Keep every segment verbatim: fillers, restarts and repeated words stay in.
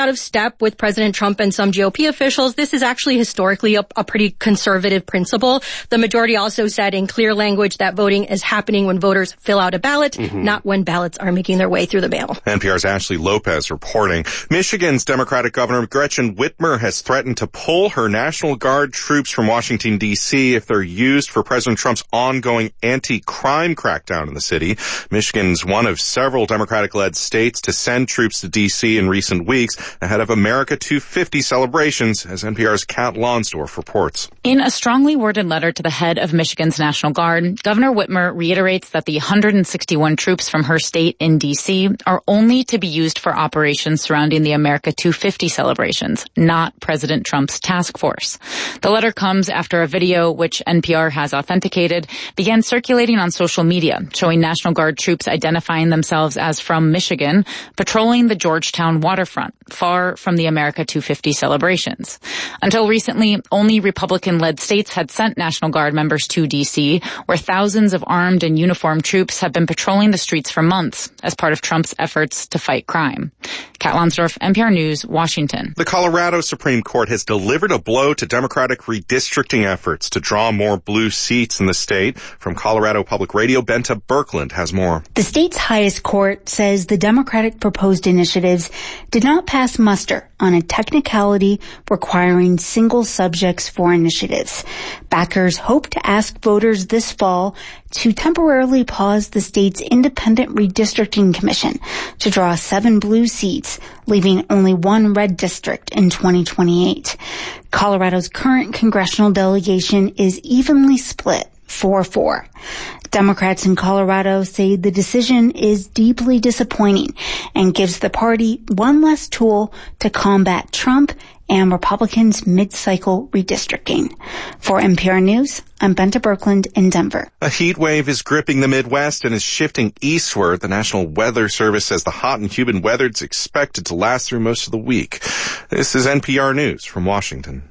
out of step with President Trump and some G O P officials. This is actually historically a, a pretty conservative principle. The majority also said in clear language that voting is happening when voters fill out a ballot, mm-hmm. not when ballots are making their way through the mail. N P R's Ashley Lopez reporting. Michigan's Democratic Governor Gretchen Whitmer has threatened to pull her National Guard troops from Washington, D C if they're used for President Trump's ongoing anti-crime crackdown in the city. Michigan's one of several Democratic-led states to send troops to D C in recent weeks ahead of America two fifty celebrations, as N P R's Kat Lonsdorf reports. In a strongly worded letter to the head of Michigan's National Guard, Governor Whitmer reiterates that the one hundred sixty-one troops from her state in D C are only to be used for operations surrounding the America two fifty celebrations, not President Trump's task force. The letter comes after a video, which N P R has authenticated, began circulating on social media, showing National Guard troops identifying themselves as from Michigan, patrolling the Georgetown waterfront, far from the America two fifty celebrations. Until recently, only Republican-led states had sent National Guard members to D C, where thousands of armed and uniformed troops have been patrolling the streets for months as part of Trump's efforts to fight crime. Kat Lonsdorf, N P R News, Washington. The Colorado Supreme Court has delivered a blow to Democratic redistricting efforts to draw more blue seats in the state. From Colorado Public Radio, Benta Birkeland has more. The state's highest court says the Democratic proposed initiatives did not pass muster on a technicality requiring single subjects for initiatives. Backers hope to ask voters this fall to temporarily pause the state's independent redistricting commission to draw seven blue seats, leaving only one red district in twenty twenty-eight. Colorado's current congressional delegation is evenly split, four four. Democrats in Colorado say the decision is deeply disappointing and gives the party one less tool to combat Trump and Republicans' mid-cycle redistricting. For N P R News, I'm Benta Birkeland in Denver. A heat wave is gripping the Midwest and is shifting eastward. The National Weather Service says the hot and humid weather is expected to last through most of the week. This is N P R News from Washington.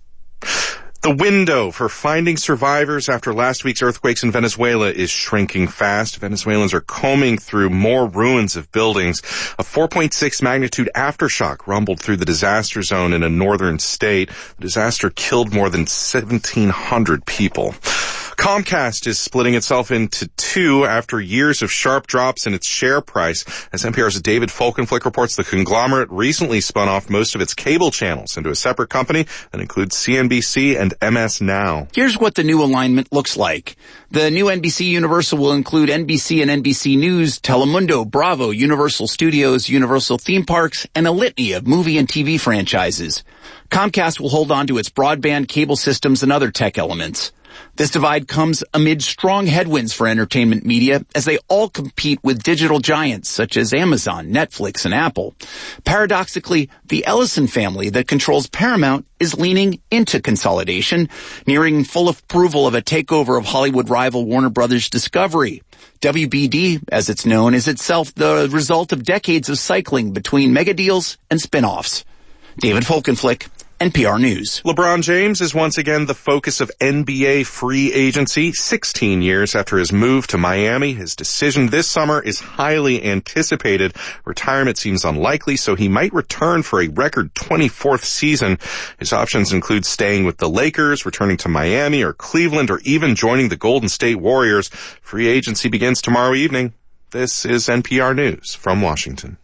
The window for finding survivors after last week's earthquakes in Venezuela is shrinking fast. Venezuelans are combing through more ruins of buildings. A four point six magnitude aftershock rumbled through the disaster zone in a northern state. The disaster killed more than seventeen hundred people. Comcast is splitting itself into two after years of sharp drops in its share price. As N P R's David Folkenflik reports, the conglomerate recently spun off most of its cable channels into a separate company that includes C N B C and M S Now. Here's what the new alignment looks like. The new N B C Universal will include N B C and N B C News, Telemundo, Bravo, Universal Studios, Universal Theme Parks, and a litany of movie and T V franchises. Comcast will hold on to its broadband, cable systems, and other tech elements. This divide comes amid strong headwinds for entertainment media as they all compete with digital giants such as Amazon, Netflix, and Apple. Paradoxically, the Ellison family that controls Paramount is leaning into consolidation, nearing full approval of a takeover of Hollywood rival Warner Brothers Discovery. W B D, as it's known, is itself the result of decades of cycling between mega deals and spin-offs. David Folkenflik, N P R News. LeBron James is once again the focus of N B A free agency. sixteen years after his move to Miami, his decision this summer is highly anticipated. Retirement seems unlikely, so he might return for a record twenty-fourth season. His options include staying with the Lakers, returning to Miami or Cleveland, or even joining the Golden State Warriors. Free agency begins tomorrow evening. This is N P R News from Washington.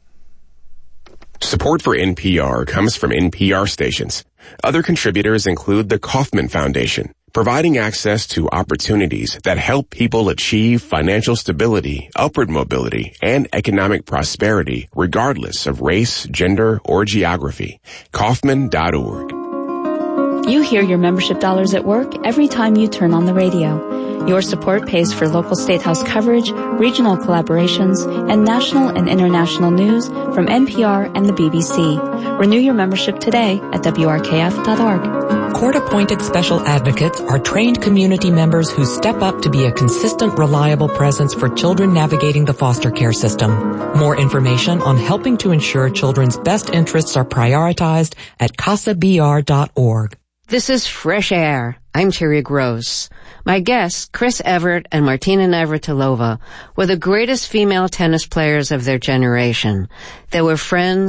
Support for N P R comes from N P R stations. Other contributors include the Kauffman Foundation, providing access to opportunities that help people achieve financial stability, upward mobility, and economic prosperity regardless of race, gender, or geography. Kauffman dot org. You hear your membership dollars at work every time you turn on the radio. Your support pays for local State House coverage, regional collaborations, and national and international news from N P R and the B B C. Renew your membership today at W R K F dot org. Court-appointed special advocates are trained community members who step up to be a consistent, reliable presence for children navigating the foster care system. More information on helping to ensure children's best interests are prioritized at casa b r dot org. This is Fresh Air. I'm Terry Gross. My guests, Chris Evert and Martina Navratilova, were the greatest female tennis players of their generation. They were friends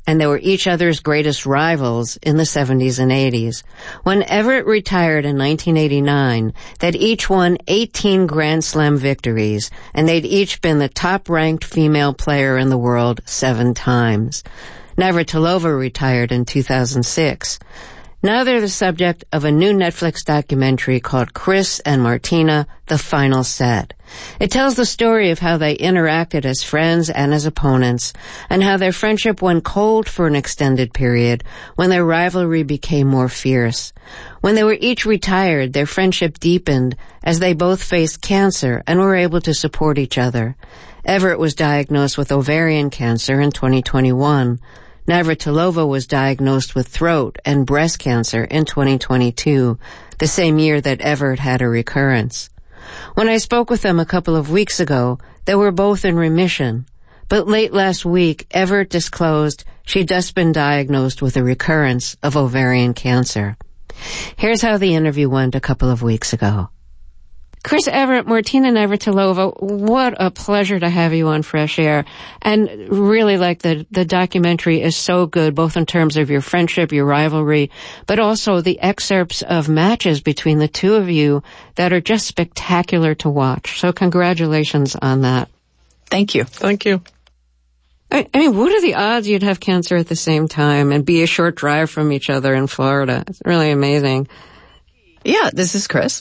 and they were each other's greatest rivals in the seventies and eighties. When Everett retired in nineteen eighty-nine, they'd each won eighteen Grand Slam victories, and they'd each been the top-ranked female player in the world seven times. Navratilova retired in two thousand six. Now they're the subject of a new Netflix documentary called Chris and Martina, The Final Set. It tells the story of how they interacted as friends and as opponents, and how their friendship went cold for an extended period when their rivalry became more fierce. When they were each retired, their friendship deepened as they both faced cancer and were able to support each other. Everett was diagnosed with ovarian cancer in twenty twenty-one. Navratilova was diagnosed with throat and breast cancer in twenty twenty-two, the same year that Everett had a recurrence. When I spoke with them a couple of weeks ago, they were both in remission. But late last week, Everett disclosed she'd just been diagnosed with a recurrence of ovarian cancer. Here's how the interview went a couple of weeks ago. Chris Everett, Martina Navratilova, what a pleasure to have you on Fresh Air. And really, like, the, the documentary is so good, both in terms of your friendship, your rivalry, but also the excerpts of matches between the two of you that are just spectacular to watch. So congratulations on that. Thank you. Thank you. I, I mean, what are the odds you'd have cancer at the same time and be a short drive from each other in Florida? It's really amazing. Yeah, this is Chris.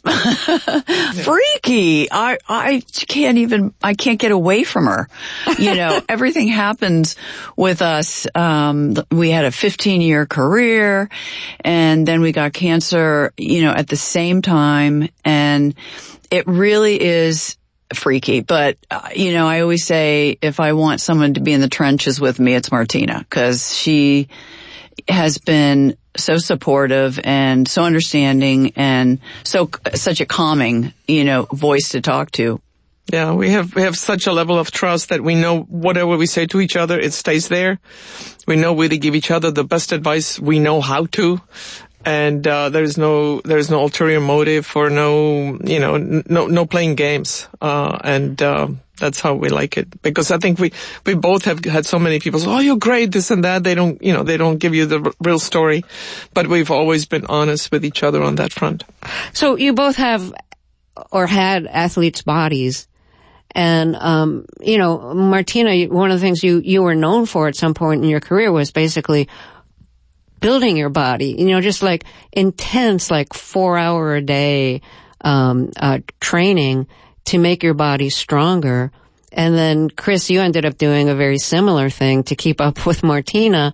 Freaky. I, I can't even, I can't get away from her. You know, everything happens with us. Um, we had a fifteen year career, and then we got cancer, you know, at the same time. And it really is freaky. But, uh, you know, I always say if I want someone to be in the trenches with me, it's Martina, because she has been so supportive and so understanding and so such a calming, you know, voice to talk to. Yeah, we have we have such a level of trust that we know whatever we say to each other, it stays there. We know we to give each other the best advice we know how to, and uh, there's no there's no ulterior motive or no you know no no playing games, uh, and uh, that's how we like it. Because I think we we both have had so many people say, "Oh, you're great," this and that. They don't you know they don't give you the r- real story, but we've always been honest with each other on that front. So you both have or had athletes' bodies. And, um, you know, Martina, one of the things you, you were known for at some point in your career was basically building your body, you know, just like intense, like four hour a day, um, uh, training to make your body stronger. And then, Chris, you ended up doing a very similar thing to keep up with Martina.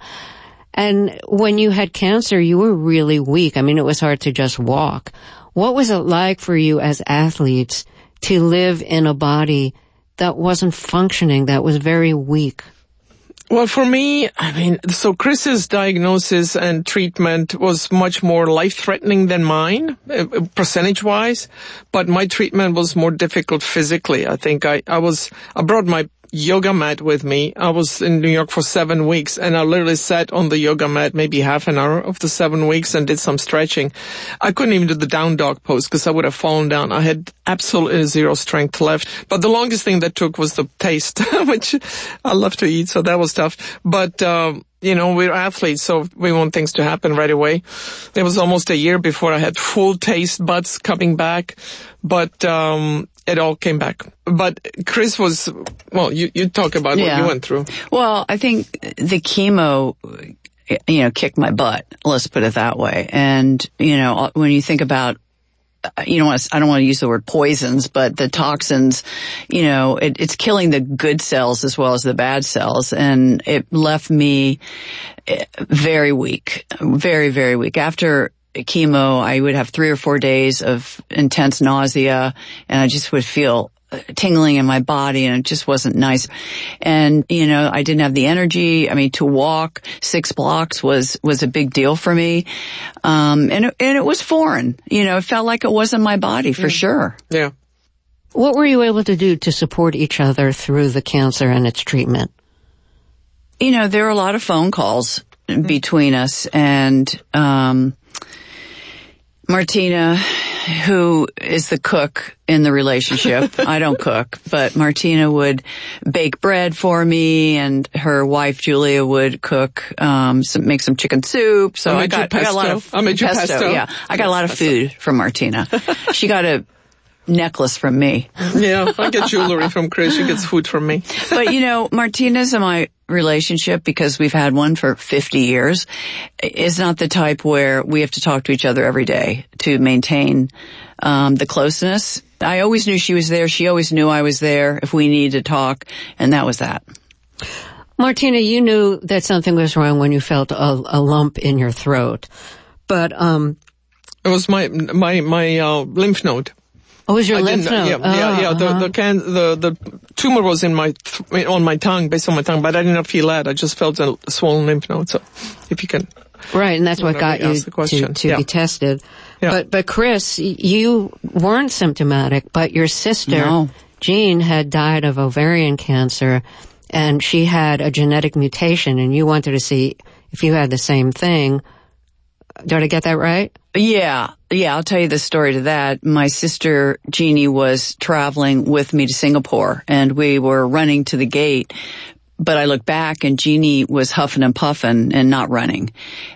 And when you had cancer, you were really weak. I mean, it was hard to just walk. What was it like for you as athletes to live in a body that wasn't functioning, that was very weak? Well, for me, I mean, so Chris's diagnosis and treatment was much more life-threatening than mine, uh, percentage-wise, but my treatment was more difficult physically. I think I, I was, I brought my yoga mat with me. I was in New York for seven weeks and I literally sat on the yoga mat maybe half an hour of the seven weeks and did some stretching. I couldn't even do the down dog pose because I would have fallen down. I had absolutely zero strength left. But the longest thing that took was the taste, which I love to eat, so that was tough. But, um, you know, we're athletes, so we want things to happen right away. It was almost a year before I had full taste buds coming back, but um it all came back. But Chris was, well, you, you talk about yeah. what you went through. Well, I think the chemo, you know, kicked my butt. Let's put it that way. And, you know, when you think about, you know, I don't want to use the word poisons, but the toxins, you know, it, it's killing the good cells as well as the bad cells. And it left me very weak, very, very weak. After chemo, I would have three or four days of intense nausea, and I just would feel tingling in my body, and it just wasn't nice. And, you know, I didn't have the energy. I mean, to walk six blocks was, was a big deal for me. Um, and it, and it was foreign. You know, it felt like it wasn't my body for yeah. sure. Yeah. What were you able to do to support each other through the cancer and its treatment? You know, there were a lot of phone calls between us, and, um, Martina who is the cook in the relationship. I don't cook, but Martina would bake bread for me, and her wife Julia would cook, um, some, make some chicken soup. So I got, I got a lot of I made you pesto. pesto. Yeah, I got a lot of food from Martina. She got a necklace from me. Yeah, I get jewelry from Chris. She gets food from me. But you know, Martina's and my relationship, because we've had one for fifty years, is not the type where we have to talk to each other every day to maintain um the closeness. I always knew she was there. She always knew I was there if we needed to talk, and that was that. Martina, you knew that something was wrong when you felt a, a lump in your throat, but um it was my my my uh, lymph node. Oh, was your I lymph node? Yeah, oh, yeah, yeah. Uh-huh. The the can the the tumor was in my th- on my tongue, based on my tongue, but I did not feel that. I just felt a swollen lymph node. So, if you can, right, and that's what got you to, to yeah. be tested. Yeah. But but Chris, you weren't symptomatic, but your sister No. Jean had died of ovarian cancer, and she had a genetic mutation, and you wanted to see if you had the same thing. Did I get that right? Yeah, yeah, I'll tell you the story to that. My sister Jeannie was traveling with me to Singapore, and we were running to the gate, but I looked back and Jeannie was huffing and puffing and not running.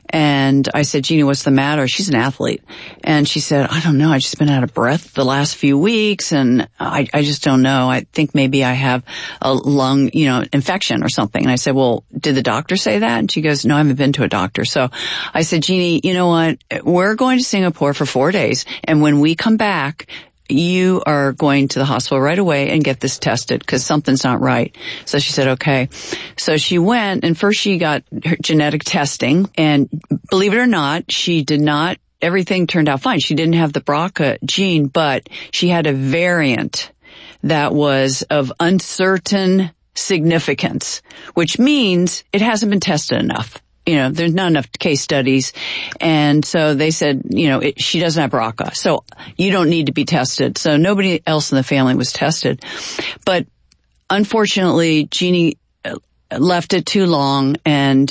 And I said, Jeannie, what's the matter? She's an athlete. And she said, I don't know, I've just been out of breath the last few weeks, and I, I just don't know. I think maybe I have a lung, you know, infection or something. And I said, well, did the doctor say that? And she goes, no, I haven't been to a doctor. So I said, Jeannie, you know what? We're going to Singapore for four days. And when we come back, you are going to the hospital right away and get this tested because something's not right. So she said, okay. So she went, and first she got her genetic testing, and believe it or not, she did not, everything turned out fine. She didn't have the B R C A gene, but she had a variant that was of uncertain significance, which means it hasn't been tested enough. You know, there's not enough case studies. And so they said, you know, it, she doesn't have B R C A. So you don't need to be tested. So nobody else in the family was tested. But unfortunately, Jeannie left it too long. And,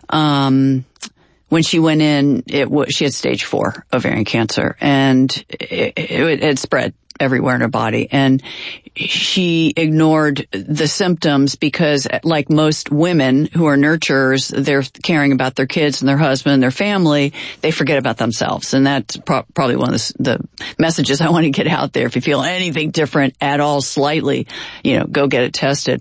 um, when she went in, it was, she had stage four ovarian cancer, and it, it, it spread everywhere in her body. And she ignored the symptoms because, like most women who are nurturers, they're caring about their kids and their husband and their family. They forget about themselves. And that's pro- probably one of the, the messages I want to get out there. If you feel anything different at all slightly, you know, go get it tested.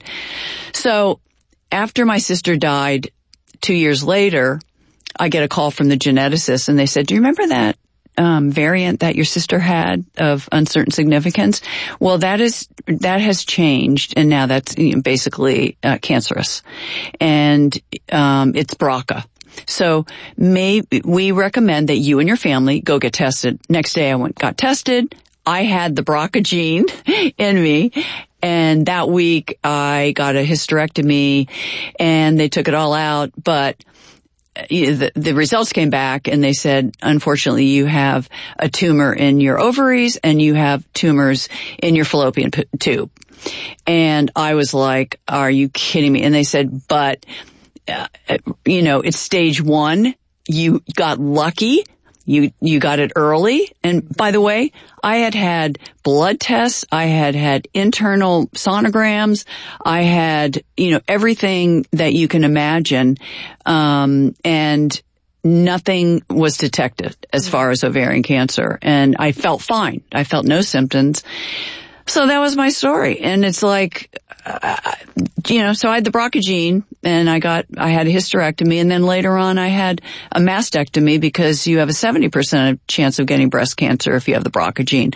So after my sister died two years later, I get a call from the geneticist, and they said, do you remember that Um, variant that your sister had of uncertain significance? Well, that is, that has changed, and now that's, you know, basically uh, cancerous. And, um, it's B R C A. So maybe we recommend that you and your family go get tested. Next day I went, got tested. I had the B R C A gene in me. And that week I got a hysterectomy, and they took it all out, but The, the results came back, and they said, unfortunately, you have a tumor in your ovaries and you have tumors in your fallopian p- tube. And I was like, are you kidding me? And they said, but, uh, you know, it's stage one. You got lucky. You, you got it early. And by the way, I had had blood tests. I had had internal sonograms. I had, you know, everything that you can imagine. Um, and nothing was detected as far as ovarian cancer. And I felt fine. I felt no symptoms. So that was my story. And it's like, uh, you know, so I had the B R C A gene, and I got, I had a hysterectomy, and then later on I had a mastectomy because you have a seventy percent chance of getting breast cancer if you have the B R C A gene.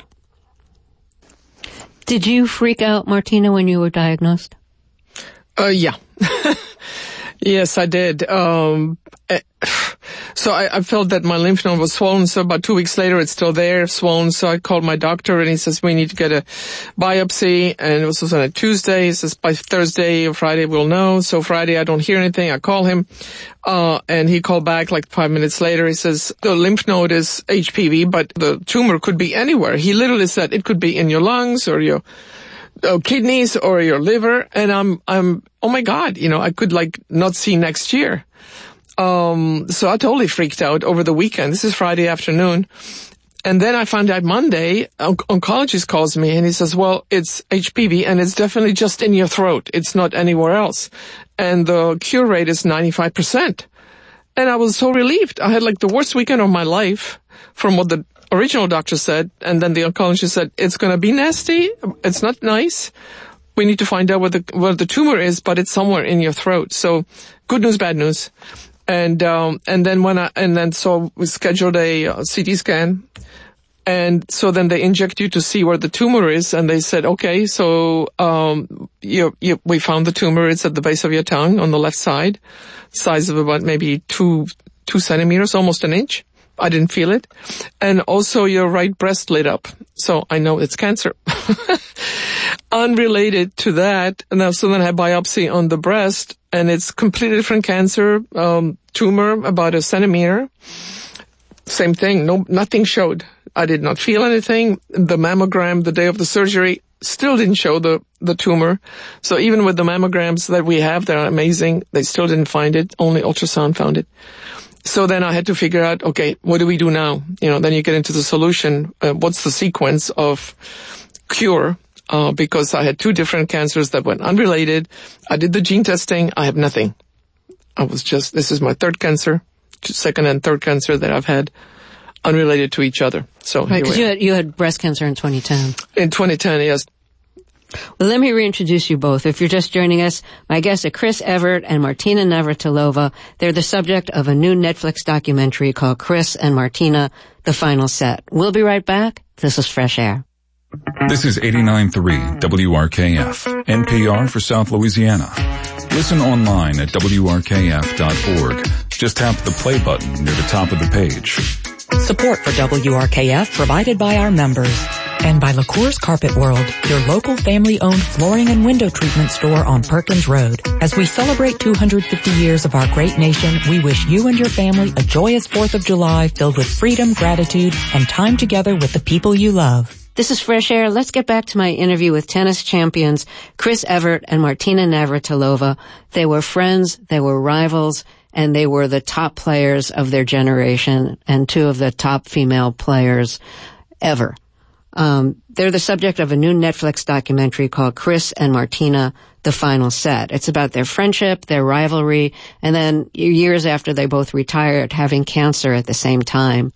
Did you freak out, Martina, when you were diagnosed? Uh, yeah. Yes, I did. Um, so I, I felt that my lymph node was swollen. So about two weeks later, it's still there, swollen. So I called my doctor, and he says, we need to get a biopsy. And it was on a Tuesday. He says, by Thursday or Friday, we'll know. So Friday, I don't hear anything. I call him, uh, and he called back like five minutes later. He says, the lymph node is H P V, but the tumor could be anywhere. He literally said it could be in your lungs or your Oh, kidneys or your liver. And I'm, I'm, oh my God, you know, I could like not see next year. Um, so I totally freaked out over the weekend. This is Friday afternoon. and then I found out Monday, an oncologist calls me and he says, well, it's H P V and it's definitely just in your throat. It's not anywhere else. And the cure rate is ninety-five percent. And I was so relieved. I had like the worst weekend of my life from what the original doctor said. And then the oncologist said, it's going to be nasty. It's not nice. We need to find out what the, what the tumor is, but it's somewhere in your throat. So good news, bad news. And, um, and then when I, and then so we scheduled a uh, C T scan. And so then they inject you to see where the tumor is. And they said, okay, so, um, you, you, we found the tumor. It's at the base of your tongue on the left side, size of about maybe two, two centimeters, almost an inch. I didn't feel it. And also your right breast lit up. So I know it's cancer. Unrelated to that, and now so then I had biopsy on the breast, and it's completely different cancer, um, tumor, about a centimeter. Same thing, no, nothing showed. I did not feel anything. The mammogram the day of the surgery still didn't show the, the tumor. So even with the mammograms that we have, they're amazing, they still didn't find it. Only ultrasound found it. So then I had to figure out, okay, what do we do now? You know, then you get into the solution. Uh, what's the sequence of cure? Uh, because I had two different cancers that went unrelated. I did the gene testing. I have nothing. I was just, this is my third cancer, second and third cancer that I've had unrelated to each other. So right, because you had, you had breast cancer in twenty ten. In twenty ten, yes. Well, let me reintroduce you both. If you're just joining us, my guests are Chris Evert and Martina Navratilova. They're the subject of a new Netflix documentary called Chris and Martina, The Final Set. We'll be right back. This is Fresh Air. This is eighty-nine point three W R K F, N P R for South Louisiana. Listen online at W R K F dot org. Just tap the play button near the top of the page. Support for W R K F provided by our members. And by LaCour's Carpet World, your local family-owned flooring and window treatment store on Perkins Road. As we celebrate two hundred fifty years of our great nation, we wish you and your family a joyous fourth of July filled with freedom, gratitude, and time together with the people you love. This is Fresh Air. Let's get back to my interview with tennis champions Chris Evert and Martina Navratilova. They were friends, they were rivals, and they were the top players of their generation and two of the top female players ever. Um, they're the subject of a new Netflix documentary called Chris and Martina, The Final Set. It's about their friendship, their rivalry, and then years after they both retired, having cancer at the same time.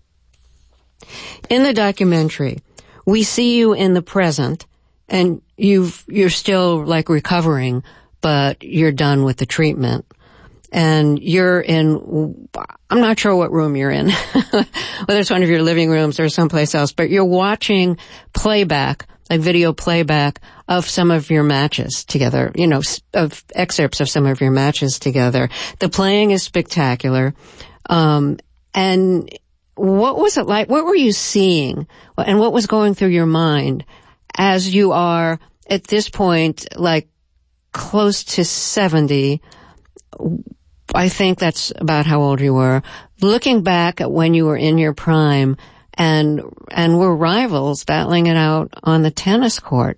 In the documentary, we see you in the present, and you've, you're still like recovering, but you're done with the treatment. And you're in, I'm not sure what room you're in, whether it's one of your living rooms or someplace else, but you're watching playback, like video playback of some of your matches together, you know, of excerpts of some of your matches together. The playing is spectacular. Um, and what was it like? What were you seeing? And what was going through your mind as you are at this point, like close to seventy? I think that's about how old you were. Looking back at when you were in your prime and, and were rivals battling it out on the tennis court.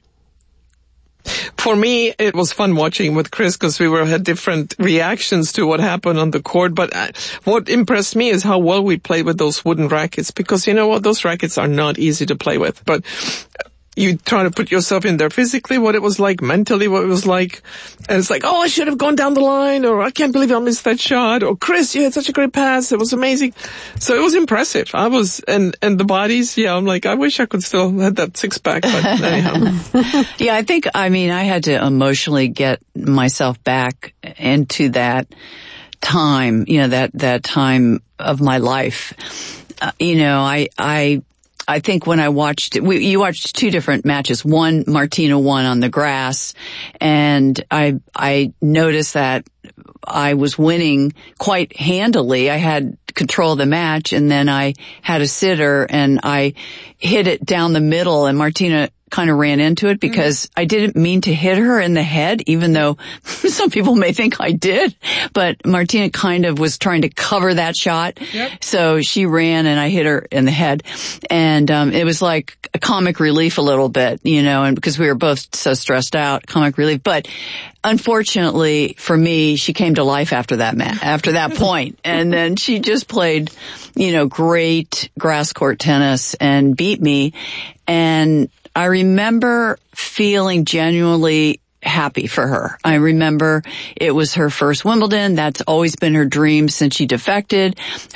For me, it was fun watching with Chris because we were had different reactions to what happened on the court. But uh, what impressed me is how well we played with those wooden rackets, because you know what, those rackets are not easy to play with. But you try to put yourself in there physically, what it was like, mentally, what it was like. And it's like, oh, I should have gone down the line, or I can't believe I missed that shot, or Chris, you had such a great pass. It was amazing. So it was impressive. I was, and, and the bodies, yeah, I'm like, I wish I could still have that six pack, but anyhow. Yeah, I think, I mean, I had to emotionally get myself back into that time, you know, that, that time of my life. Uh, you know, I, I, I think when I watched, we, you watched two different matches. One, Martina won on the grass, and I, I noticed that I was winning quite handily. I had control of the match, and then I had a sitter, and I hit it down the middle, and Martina kind of ran into it because mm-hmm. I didn't mean to hit her in the head, even though some people may think I did. But Martina kind of was trying to cover that shot. Yep. So she ran and I hit her in the head. And um it was like a comic relief a little bit, you know, and because we were both so stressed out, comic relief. But unfortunately for me, she came to life after that ma- after that point. And then she just played, you know, great grass court tennis and beat me. And I remember feeling genuinely happy for her. I remember it was her first Wimbledon. That's always been her dream since she defected.